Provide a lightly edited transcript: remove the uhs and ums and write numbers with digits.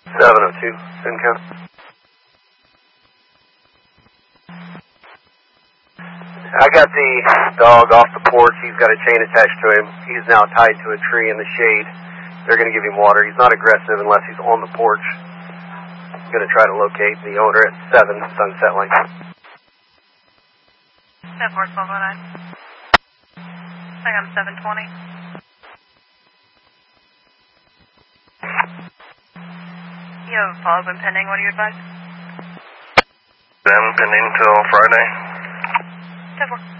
702, Simcoe. I got the dog off the porch. He's got a chain attached to him. He's now tied to a tree in the shade. They're going to give him water. He's not aggressive unless he's on the porch. I'm going to try to locate the owner at 7 Sunset Lane. 7-4-1209. I got 720. You have a follow-up pending. What do you advise? Then pending until Friday. 10-4.